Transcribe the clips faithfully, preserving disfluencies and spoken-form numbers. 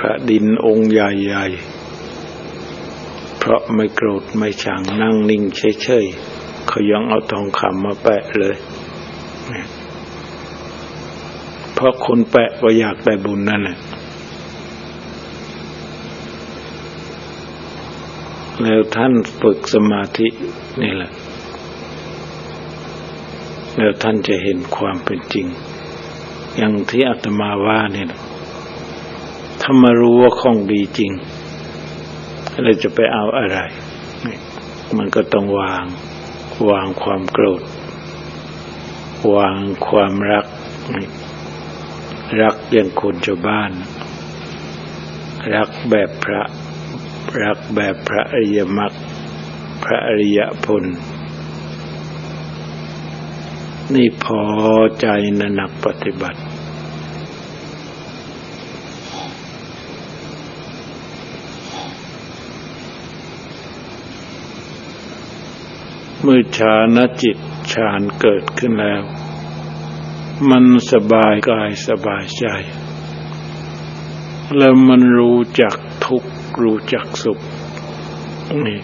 ระดินองค์ใหญ่ๆเพราะไม่โกรธไม่ชังนั่งนิ่งเฉยๆเขายังเอาทองคำมาแปะเลยเพราะคนแปะก็อยากได้บุญนั่นแหละแล้วท่านฝึกสมาธินี่แหละแล้วท่านจะเห็นความเป็นจริงอย่างที่อาตมาว่าเนี่ยถ้ามารู้ว่าของดีจริงเราจะไปเอาอะไรมันก็ต้องวางวางความโกรธวางความรักรักอย่างคนชาวบ้านรักแบบพระรักแบบพระอริยมรรคพระอริยผลนี่พอใจในนักปฏิบัติเมื่อฌานจิตฌานเกิดขึ้นแล้วมันสบายกายสบายใจแล้วมันรู้จักทุกข์รู้จักสุขนี่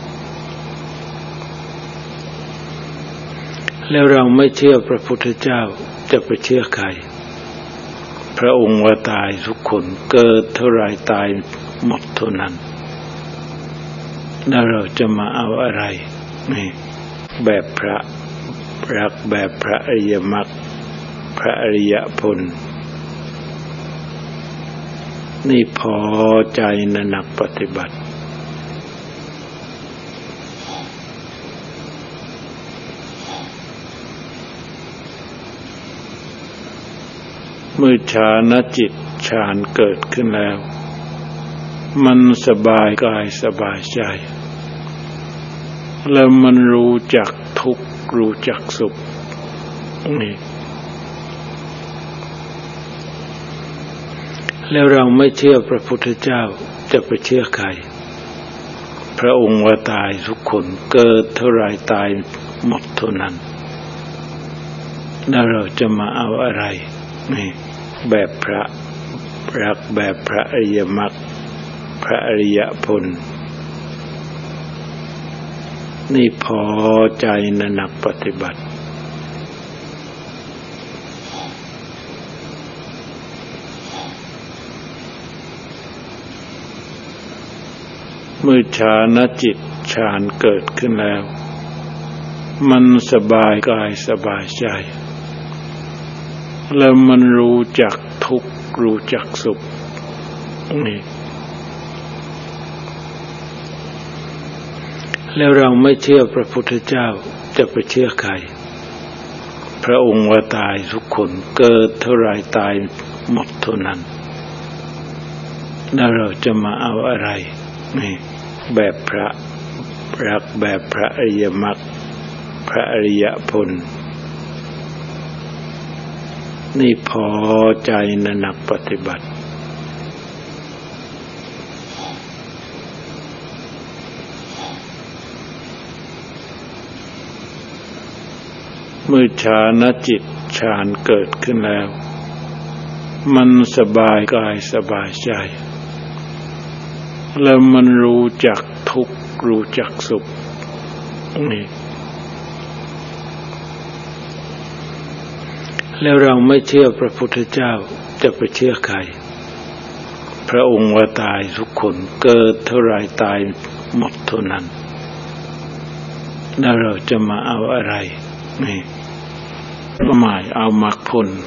แล้วเราไม่เชื่อพระพุทธเจ้าจะไปเชื่อใครพระองค์ว่าตายทุกคนเกิดเท่าไรตายหมดเท่านั้นแล้วเราจะมาเอาอะไรนี่แบบพระรักแบบพระอริยมรรคพระอริยผลนี่พอใจในนักปฏิบัติเมื่อฌานจิตฌานเกิดขึ้นแล้วมันสบายกายสบายใจแล้วมันรู้จักทุกข์รู้จักสุขนี่แล้วเราไม่เชื่อพระพุทธเจ้าจะไปเชื่อใครพระองค์ว่าตายทุกคนเกิดเท่าไรตายหมดเท่านั้นแล้วเราจะมาเอาอะไรนี่แบบพระรักแบบพระอริยมรรคพระอริยผลนี่พอใจในนักปฏิบัติเมื่อฌานจิตฌานเกิดขึ้นแล้วมันสบายกายสบายใจแล้วมันรู้จักทุกข์รู้จักสุขนี่แล้วเราไม่เชื่อพระพุทธเจ้าจะไปเชื่อใครพระองค์ว่าตายทุกคนเกิดเท่าไรตายหมดเท่านั้นแล้วเราจะมาเอาอะไรนี่แบบพระรักแบบพระอริยมรรคพระอริยผลนี่พอใจในนักปฏิบัติเมื่อฌานจิตฌานเกิดขึ้นแล้วมันสบายกายสบายใจแล้วมันรู้จักทุกข์รู้จักสุขนี่แล้วเราไม่เชื่อพระพุทธเจ้าจะไปเชื่อใครพระองค์ว่าตายทุกคนเกิดเท่าไรตายหมดเท่านั้นแล้วเราจะมาเอาอะไรนี่หมายเอามรรคผล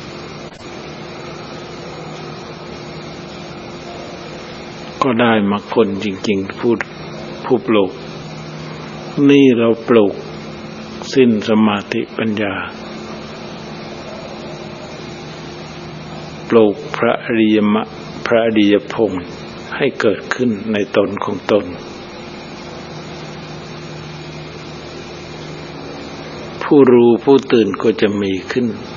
ก็ได้มรรคผลจริงๆพูดผู้ปลูกนี่เราปลูกสิ้นสมาธิปัญญาปลูกพระอริยมรรคพระอริยผลให้เกิดขึ้นในตนของตนผู้รู้ผู้ตื่นก็จะมีขึ้น